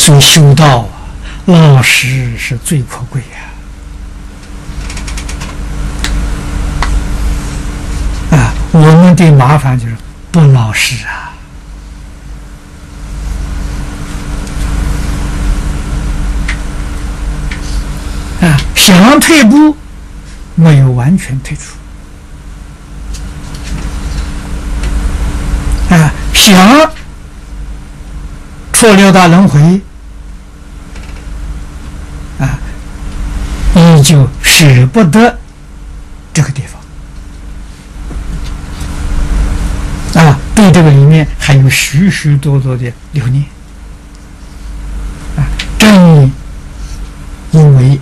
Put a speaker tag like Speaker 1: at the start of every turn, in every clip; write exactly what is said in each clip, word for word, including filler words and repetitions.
Speaker 1: 所以修道啊，老实是最可贵呀！啊，我们的麻烦就是不老实啊！啊，想退步，没有完全退出。啊，想出六道轮回，啊，依旧舍不得这个地方，啊，对这个里面还有许许多多的留念，啊，正因为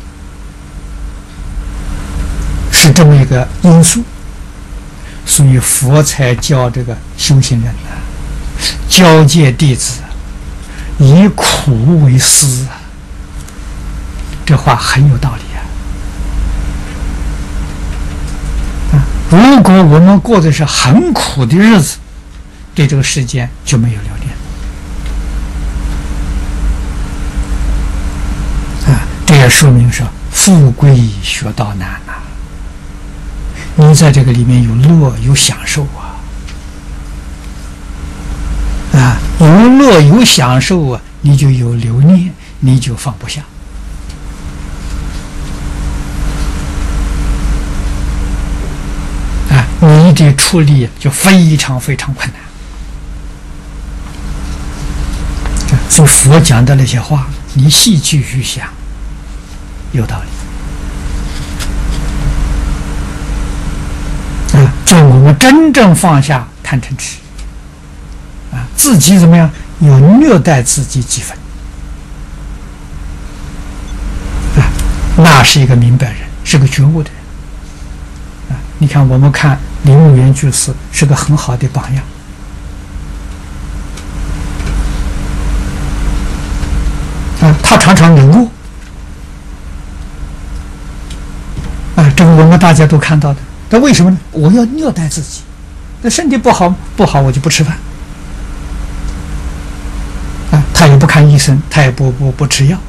Speaker 1: 是这么一个因素，所以佛才教这个修行人啊，教诫弟子以苦为师啊，这话很有道理啊！啊，如果我们过的是很苦的日子，对这个世间就没有留恋啊！这也说明说，富贵学道难呐、啊。你在这个里面有乐有享受啊，啊，有乐有享受啊，你就有留念，你就放不下。啊，你的处理就非常非常困难。所以佛讲的那些话，你细去去想，有道理。啊，就我们真正放下贪嗔痴，啊，自己怎么样？要虐待自己几分，啊，那是一个明白人，是个觉悟的人，啊，你看我们看林悟圆居士是个很好的榜样，啊，他常常忍过，啊，这个我们大家都看到的。那为什么呢？我要虐待自己，那身体不好不好，我就不吃饭。啊，他也不看医生，他也不不不吃药。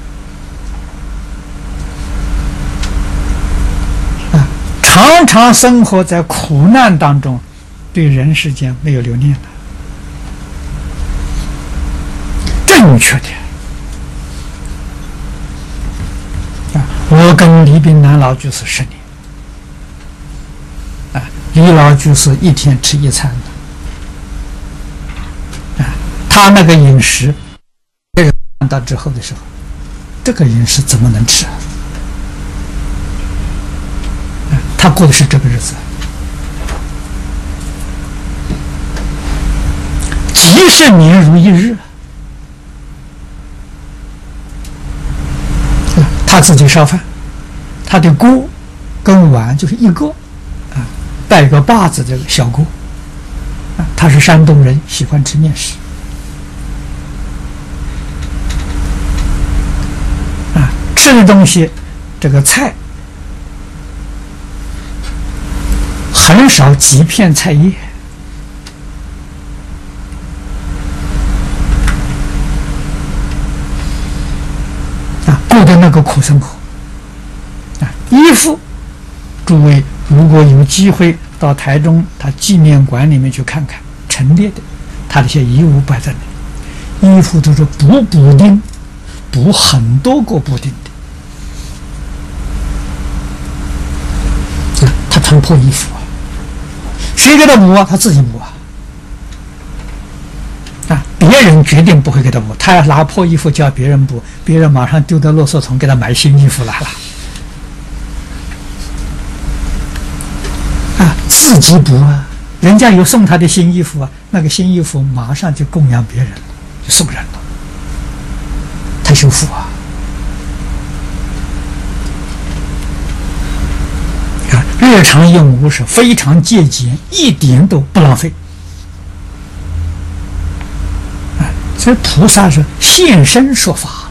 Speaker 1: 啊，常常生活在苦难当中，对人世间没有留念了。正确的。啊，我跟李炳南老居士十年。啊，李老居士一天吃一餐的，啊，他那个饮食，别人看到之后的时候，这个饮食怎么能吃啊？啊，他过的是这个日子，几十年如一日，啊，他自己烧饭，他的锅跟碗就是一个。带个把子这个小锅，啊，他是山东人，喜欢吃面食，啊，吃的东西，这个菜很少几片菜叶，啊，过的那个苦生活，啊，衣服，诸位。如果有机会到台中他纪念馆里面去看看，陈列的他的些衣物摆在那里，衣服都是补补丁，补很多个补丁的。啊，他穿破衣服啊，谁给他补啊？他自己补啊。啊，别人决定不会给他补，他要拿破衣服叫别人补，别人马上丢到垃圾桶给他买新衣服来了。自己补啊，人家有送他的新衣服啊，那个新衣服马上就供养别人了，就送人了，他修复啊。啊，日常用物是非常节俭，一点都不浪费。啊，所以菩萨是现身说法。